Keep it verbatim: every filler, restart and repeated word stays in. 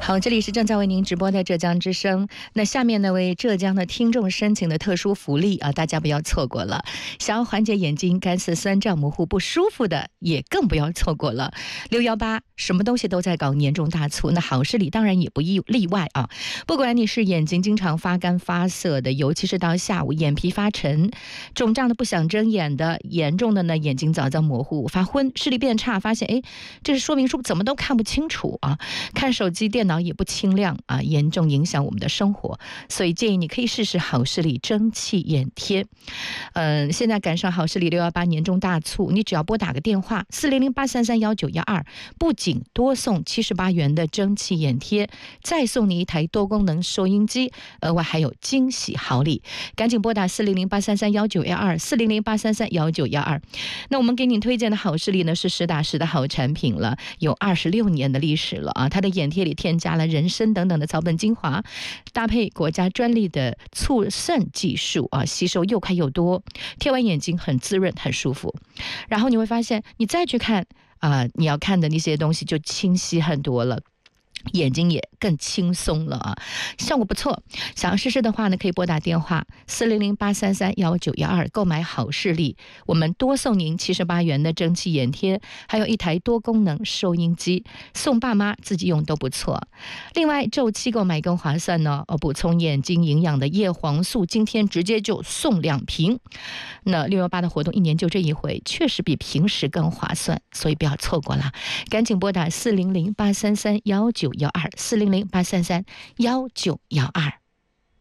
好，这里是正在为您直播的浙江之声。那下面呢，为浙江的听众申请的特殊福利啊，大家不要错过了。想要缓解眼睛干涩、酸胀、模糊不舒服的，也更不要错过了。六一八什么东西都在搞年终大促，那好视力当然也不例外啊。不管你是眼睛经常发干发涩的，尤其是到下午眼皮发沉、肿胀的不想睁眼的，严重的呢眼睛早早模糊、发昏、视力变差，发现哎，这是说明书怎么都看不清楚啊，看手机、电脑也不清亮啊，严重影响我们的生活。所以建议你可以试试好视力蒸汽眼贴。嗯、呃，现在赶上好视力六一八年终大促，你只要拨打个电话四零零八三三幺九幺二，不仅多送七十八元的蒸汽眼贴，再送你一台多功能收音机，额外还有惊喜好礼。赶紧拨打四零零八三三幺九幺二，四零零八三三幺九幺二。那我们给您推荐的好视力呢，是实打实的好产品了，有二十六年的历史了啊！它的眼贴里添加了人参等等的草本精华，搭配国家专利的促渗技术啊，吸收又快又多，贴完眼睛很滋润很舒服。然后你会发现，你再去看啊、呃，你要看的那些东西就清晰很多了。眼睛也更轻松了啊，效果不错。想要试试的话呢，可以拨打电话四零零八三三幺九幺二购买好视力，我们多送您七十八元的蒸汽眼贴，还有一台多功能收音机，送爸妈自己用都不错。另外周期购买更划算呢，哦，补充眼睛营养的叶黄素，今天直接就送两瓶。那六一八的活动一年就这一回，确实比平时更划算，所以不要错过了，赶紧拨打四零零八三三幺九幺二，四零零八三三幺九幺二。